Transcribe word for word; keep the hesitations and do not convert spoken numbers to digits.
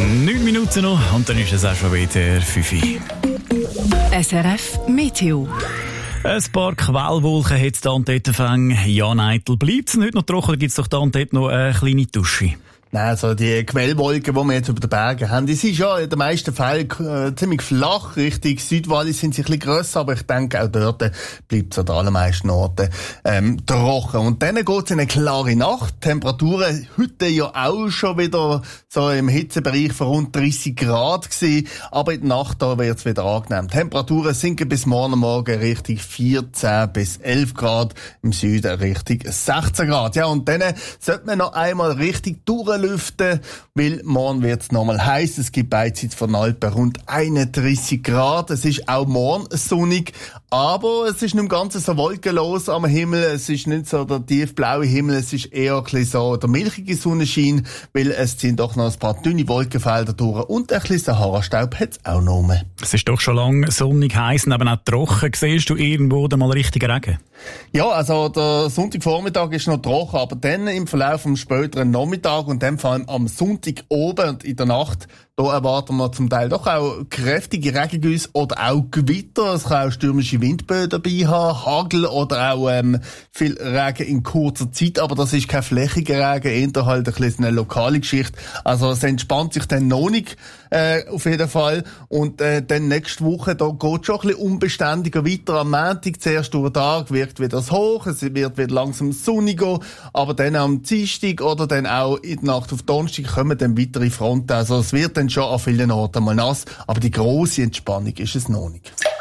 Neun Minuten noch und dann ist es auch schon wieder fünf Uhr. S R F Meteo. Ein paar Quellwolken hat es da und dort gefangen. Ja, Neitel, bleibt es nicht noch trocken oder gibt es doch da und dort noch eine kleine Dusche? Nein, also die Quellwolken, die wir jetzt über den Bergen haben, die sind ja in den meisten Fällen äh, ziemlich flach. Richtung Südwallis sind sie ein bisschen grösser, aber ich denke, auch dort bleibt es an den allermeisten Orten ähm, trocken. Und dann geht es in eine klare Nacht. Temperaturen heute ja auch schon wieder so im Hitzebereich von rund dreissig Grad gewesen, aber in der Nacht da wird es wieder angenehm. Temperaturen sinken bis morgen Morgen Richtung vierzehn bis elf Grad, im Süden Richtung sechzehn Grad. Ja, und dann sollte man noch einmal richtig durchlüften, weil morgen wird es nochmal heiß. Es gibt beidseits von Alpen rund einunddreissig Grad. Es ist auch morgen sonnig, aber es ist nicht ganz so wolkenlos am Himmel. Es ist nicht so der tiefblaue Himmel, es ist eher ein bisschen so der milchige Sonnenschein, weil es ziehen doch noch ein paar dünne Wolkenfelder durch und ein bisschen Sahara-Staub hat es auch noch. Es ist doch schon lange sonnig, heiß, aber auch trocken. Siehst du irgendwo da mal richtig Regen? Ja, also der Sonntagvormittag ist noch trocken, aber dann im Verlauf vom späteren Nachmittag und dann vor allem am Sonntag oben und in der Nacht, da erwarten wir zum Teil doch auch kräftige Regengüsse oder auch Gewitter. Es kann auch stürmische Windböen dabei haben, Hagel oder auch ähm, viel Regen in kurzer Zeit, aber das ist kein flächiger Regen, eher halt ein bisschen eine lokale Geschichte. Also es entspannt sich dann noch nicht äh, auf jeden Fall und äh, dann nächste Woche, da geht schon ein bisschen unbeständiger weiter. Am Montag, zuerst durch den Tag, wirkt wieder das hoch, es wird wieder langsam sonniger, aber dann am Dienstag oder dann auch in der Nacht auf Donnerstag kommen dann weitere Fronten. Also es wird dann schon an vielen Orten mal nass, aber die grosse Entspannung ist es noch nicht.